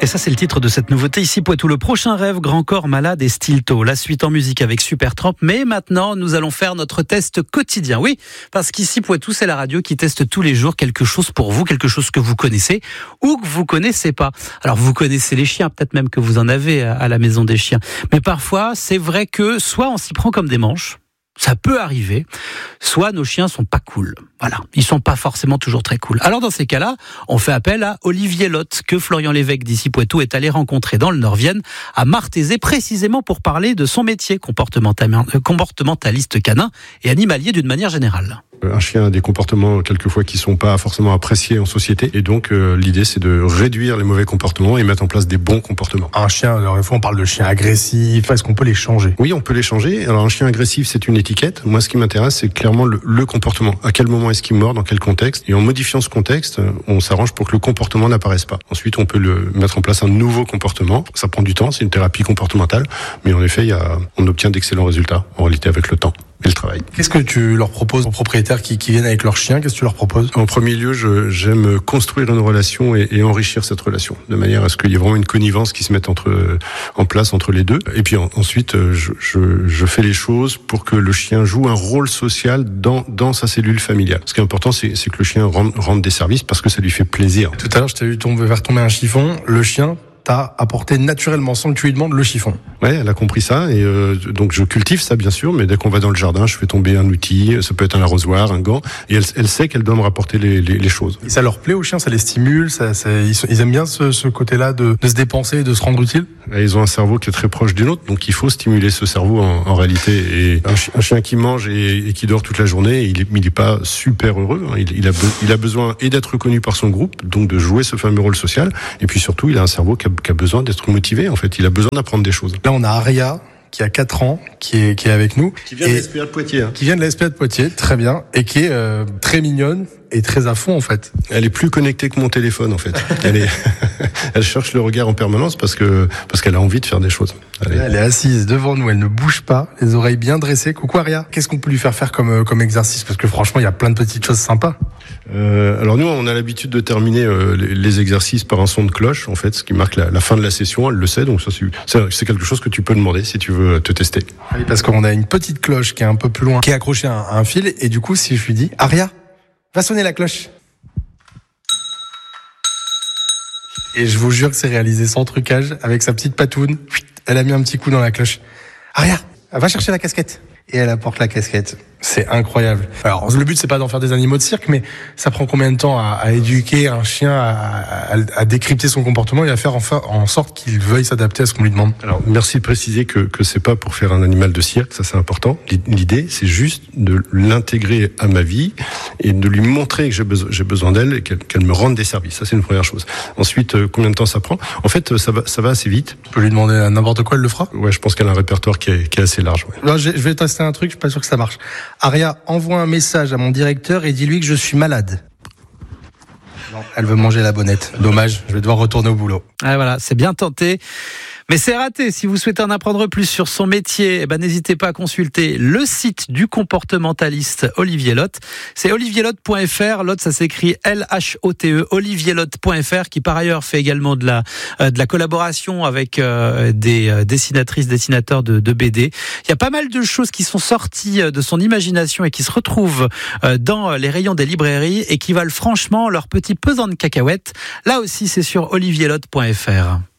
Et ça, c'est le titre de cette nouveauté ici Poitou. Le prochain rêve, Grand Corps Malade et Stilto. La suite en musique avec Supertramp. Mais maintenant, nous allons faire notre test quotidien. Oui, parce qu'ici Poitou, c'est la radio qui teste tous les jours quelque chose pour vous, quelque chose que vous connaissez ou que vous connaissez pas. Alors, vous connaissez les chiens, peut-être même que vous en avez à la maison des chiens. Mais parfois, c'est vrai que soit on s'y prend comme des manches, ça peut arriver, soit nos chiens sont pas cool. Voilà, ils sont pas forcément toujours très cool. Alors dans ces cas-là, on fait appel à Olivier Lotte, que Florian Lévesque d'ici Poitou est allé rencontrer dans le Nord-Vienne, à Martézé, précisément pour parler de son métier, comportementaliste canin et animalier d'une manière générale. Un chien a des comportements quelquefois qui sont pas forcément appréciés en société, et donc l'idée c'est de réduire les mauvais comportements et mettre en place des bons comportements. Un chien, alors, on parle de chien agressif, est-ce qu'on peut les changer ? Oui, on peut les changer. Alors un chien agressif, c'est une étiquette. Moi, ce qui m'intéresse, c'est clairement le comportement. À quel moment est-ce qu'il mord, dans quel contexte ? Et en modifiant ce contexte, on s'arrange pour que le comportement n'apparaisse pas. Ensuite, on peut mettre en place un nouveau comportement. Ça prend du temps, c'est une thérapie comportementale, mais en effet, on obtient d'excellents résultats en réalité avec le temps et le travail. Qu'est-ce que tu leur proposes aux propriétaires qui viennent avec leur chien ? Qu'est-ce que tu leur proposes ? En premier lieu, j'aime construire une relation et enrichir cette relation, de manière à ce qu'il y ait vraiment une connivence qui se mette en place entre les deux. Et puis ensuite, je fais les choses pour que le chien joue un rôle social dans sa cellule familiale. Ce qui est important, c'est que le chien rende des services parce que ça lui fait plaisir. Tout à l'heure, je t'ai vu faire tomber un chiffon. Le chien t'a apporté naturellement, sans que tu lui demandes, le chiffon. Ouais, elle a compris ça, et donc je cultive ça bien sûr, mais dès qu'on va dans le jardin, je fais tomber un outil, ça peut être un arrosoir, un gant, et elle sait qu'elle doit me rapporter les choses. Et ça leur plaît aux chiens, ça les stimule, ils aiment bien ce côté-là de se dépenser et de se rendre utile. Ils ont un cerveau qui est très proche du nôtre, donc il faut stimuler ce cerveau en réalité. Et un chien qui mange et qui dort toute la journée, il est pas super heureux. Il a besoin et d'être reconnu par son groupe, donc de jouer ce fameux rôle social, et puis surtout, il a un cerveau qui a besoin d'être motivé. En fait, il a besoin d'apprendre des choses. Là, on a Aria qui a 4 ans, qui est avec nous. Qui vient de la SPA de Poitiers. Qui vient de la SPA de Poitiers, très bien, et qui est très mignonne et très à fond en fait. Elle est plus connectée que mon téléphone en fait. Elle cherche le regard en permanence parce qu'elle a envie de faire des choses. Elle est assise devant nous, elle ne bouge pas, les oreilles bien dressées. Coucou Aria, qu'est-ce qu'on peut lui faire comme exercice ? Parce que franchement, il y a plein de petites choses sympas. Alors nous, on a l'habitude de terminer les exercices par un son de cloche, en fait, ce qui marque la fin de la session. Elle le sait, donc ça c'est quelque chose que tu peux demander si tu veux te tester. Oui, parce qu'on a une petite cloche qui est un peu plus loin, qui est accrochée à un fil, et du coup, si je lui dis Aria, va sonner la cloche. Et je vous jure que c'est réalisé sans trucage, avec sa petite patoune. Elle a mis un petit coup dans la cloche. Aria, va chercher la casquette. Et elle apporte la casquette. C'est incroyable. Alors, le but, c'est pas d'en faire des animaux de cirque, mais ça prend combien de temps à éduquer un chien, à décrypter son comportement et à faire en sorte qu'il veuille s'adapter à ce qu'on lui demande? Alors, merci de préciser que c'est pas pour faire un animal de cirque, ça c'est important. L'idée, c'est juste de l'intégrer à ma vie et de lui montrer que j'ai besoin d'elle et qu'elle me rende des services. Ça, c'est une première chose. Ensuite, combien de temps ça prend? En fait, ça va assez vite. Tu peux lui demander à n'importe quoi, elle le fera? Ouais, je pense qu'elle a un répertoire qui est assez large. Ouais. Là, je vais tester un truc, je suis pas sûr que ça marche. Aria, envoie un message à mon directeur et dis-lui que je suis malade. Non, elle veut manger la bonnette. Dommage, je vais devoir retourner au boulot. Ah, voilà, c'est bien tenté. Mais c'est raté. Si vous souhaitez en apprendre plus sur son métier, n'hésitez pas à consulter le site du comportementaliste Olivier Lotte. C'est olivierlotte.fr. Lotte, ça s'écrit L-H-O-T-E. olivierlotte.fr, qui par ailleurs fait également de la collaboration avec des dessinatrices, dessinateurs de BD. Il y a pas mal de choses qui sont sorties de son imagination et qui se retrouvent dans les rayons des librairies et qui valent franchement leur petit pesant de cacahuètes. Là aussi, c'est sur olivierlotte.fr.